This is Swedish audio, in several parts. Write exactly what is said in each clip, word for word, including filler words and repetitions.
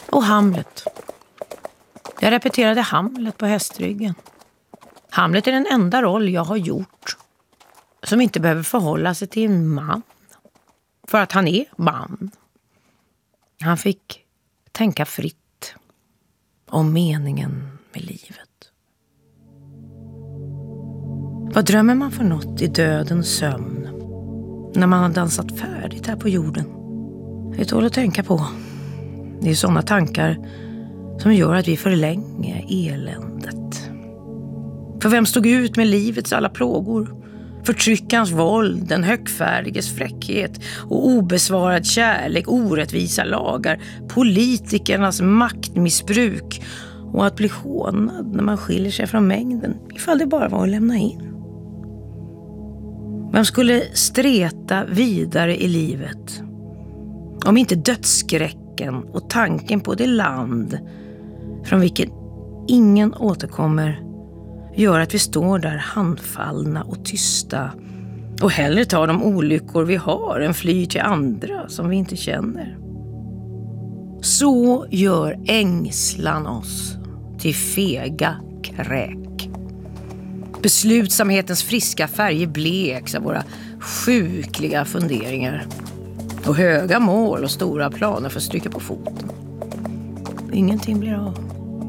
Och Hamlet. Jag repeterade Hamlet på hästryggen. Hamlet är den enda roll jag har gjort som inte behöver förhålla sig till en man. För att han är man. Han fick tänka fritt om meningen med livet. Vad drömmer man för något i dödens sömn när man har dansat färdigt här på jorden? Det tål att tänka på. Det är sådana tankar som gör att vi förlänger eländet. För vem stod ut med livets alla plågor? Förtryckans våld, den högfärdiges fräckhet och obesvarad kärlek, orättvisa lagar, politikernas maktmissbruk och att bli hånad när man skiljer sig från mängden ifall det bara var att lämna in. Vem skulle streta vidare i livet om inte dödsskräcken och tanken på det land från vilket ingen återkommer gör att vi står där handfallna och tysta och hellre tar de olyckor vi har än flyr till andra som vi inte känner. Så gör ängslan oss till fega kräk. Beslutsamhetens friska färger bleks av våra sjukliga funderingar och höga mål och stora planer för att stryka på foten. Ingenting blir av.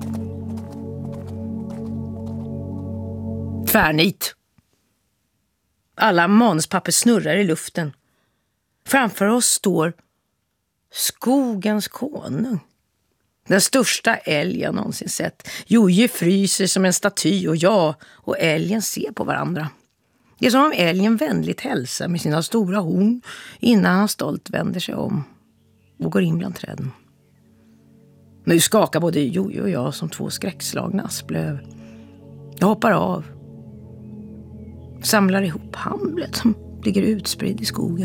Tvärnit. Alla manuspapper snurrar i luften. Framför oss står skogens konung. Den största älg jag någonsin sett. Joje fryser som en staty och jag och älgen ser på varandra. Det är som om älgen vänligt hälsar med sina stora horn innan han stolt vänder sig om och går in bland träden. Nu skakar både Joje och jag som två skräckslagna asplöv. Jag hoppar av. Samlar ihop Hamlet som ligger utspridd i skogen.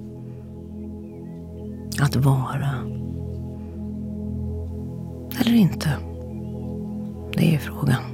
Att vara. Eller inte. Det är frågan.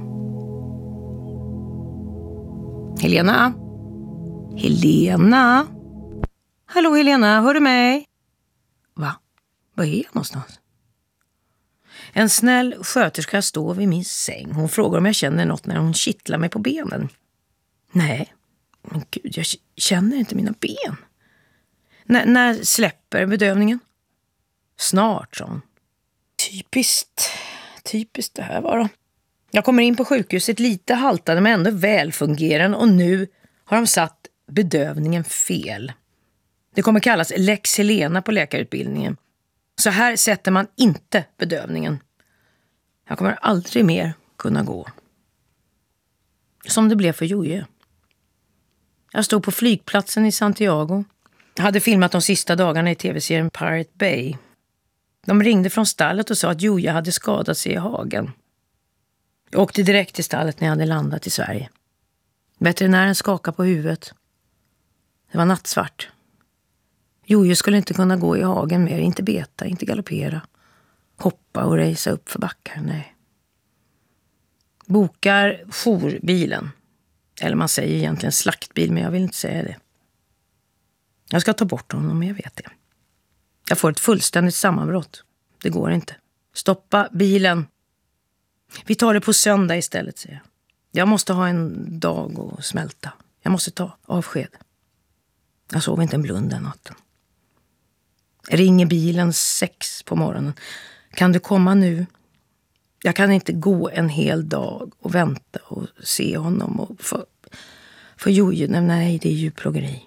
Helena? Helena? Hallå Helena, hör du mig? Va? Var är jag någonstans? En snäll sköterska står vid min säng. Hon frågar om jag känner något när hon kittlar mig på benen. Nej, men gud, jag känner inte mina ben. N- när släpper bedövningen? Snart, sa hon. Typiskt, typiskt det här var då. Jag kommer in på sjukhuset lite haltande men ändå välfungerande och nu har de satt bedövningen fel. Det kommer kallas Lex Helena på läkarutbildningen. Så här sätter man inte bedövningen. Jag kommer aldrig mer kunna gå. Som det blev för Joje. Jag stod på flygplatsen i Santiago. Jag hade filmat de sista dagarna i tv-serien Pirate Bay. De ringde från stallet och sa att Joje hade skadat sig i hagen. Jag åkte direkt till stallet när jag hade landat i Sverige. Veterinären skakade på huvudet. Det var nattsvart. Joje skulle inte kunna gå i hagen mer, inte beta, inte galoppera. Hoppa och rejsa upp för backar, nej. Bokar jourbilen. Eller man säger egentligen slaktbil, men jag vill inte säga det. Jag ska ta bort honom, men jag vet det. Jag får ett fullständigt sammanbrott. Det går inte. Stoppa bilen. Vi tar det på söndag istället, säger jag. Jag måste ha en dag och smälta. Jag måste ta avsked. Jag sov inte en blund den natten. Ringer bilen sex på morgonen. Kan du komma nu? Jag kan inte gå en hel dag och vänta och se honom. Och för, för Joje, nej, nej, det är djurplågeri.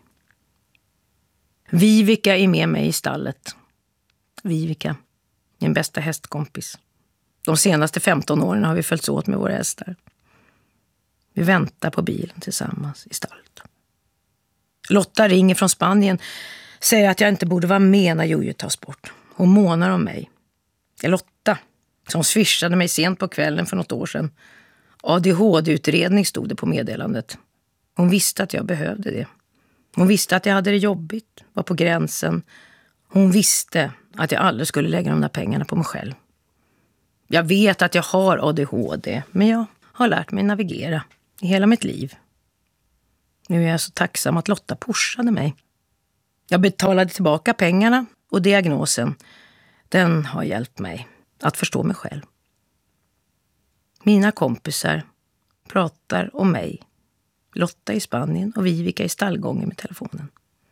Vivica är med mig i stallet. Vivica, min bästa hästkompis. De senaste femton åren har vi följts åt med våra hästar. Vi väntar på bilen tillsammans i stallet. Lotta ringer från Spanien. Säger att jag inte borde vara med när Joje tas bort. Hon månar om mig. Det är Lotta som swishade mig sent på kvällen för något år sedan. A D H D-utredning stod det på meddelandet. Hon visste att jag behövde det. Hon visste att jag hade det jobbigt, var på gränsen. Hon visste att jag aldrig skulle lägga de där pengarna på mig själv. Jag vet att jag har A D H D, men jag har lärt mig navigera i hela mitt liv. Nu är jag så tacksam att Lotta pushade mig. Jag betalade tillbaka pengarna och diagnosen. Den har hjälpt mig att förstå mig själv. Mina kompisar pratar om mig, Lotta i Spanien och Vivica i stallgången med telefonen.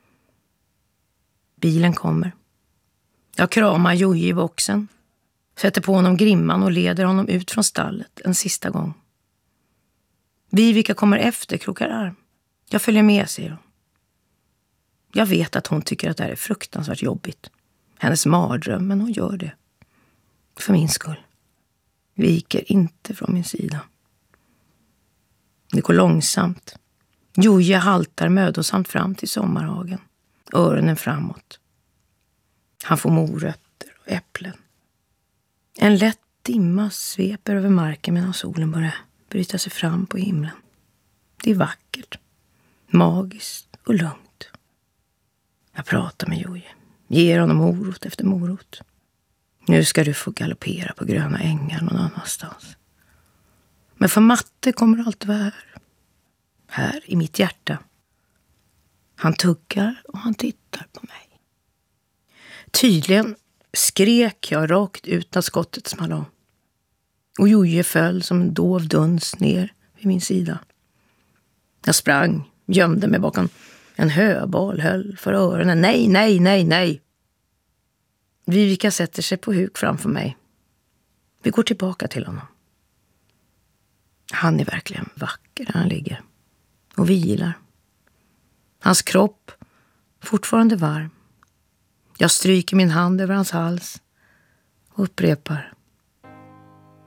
Bilen kommer. Jag kramar Joji i boxen, sätter på honom grimman och leder honom ut från stallet en sista gång. Vivica kommer efter, krokar arm. Jag följer med, säger hon. Jag vet att hon tycker att det här är fruktansvärt jobbigt. Hennes mardröm, men hon gör det. För min skull. Viker inte från min sida. Det går långsamt. Joje haltar mödosamt fram till sommarhagen. Öronen framåt. Han får morötter och äpplen. En lätt dimma sveper över marken medan solen börjar bryta sig fram på himlen. Det är vackert. Magiskt och lugnt. Jag pratar med Joje. Ger honom morot efter morot. Nu ska du få galoppera på gröna ängar någon annanstans. Men för matte kommer du alltid vara här. Här i mitt hjärta. Han tuggar och han tittar på mig. Tydligen skrek jag rakt ut när skottet small av. Och Joje föll som en dov duns ner vid min sida. Jag sprang, gömde mig bakom en höbal, höll för öronen. Nej, nej, nej, nej. Vivica sätter sig på huk framför mig. Vi går tillbaka till honom. Han är verkligen vacker där han ligger. Och vilar. Hans kropp fortfarande varm. Jag stryker min hand över hans hals och upprepar.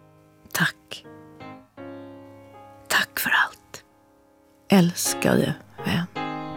Tack. Tack för allt. Älskade